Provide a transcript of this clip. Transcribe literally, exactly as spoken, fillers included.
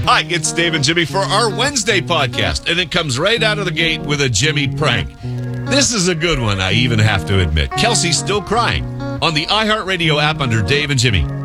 Hi, it's Dave and Jimmy for our Wednesday podcast, and it comes right out of the gate with a Jimmy prank. This is a good one, I even have to admit. Kelsey's still crying on the iHeartRadio app under Dave and Jimmy.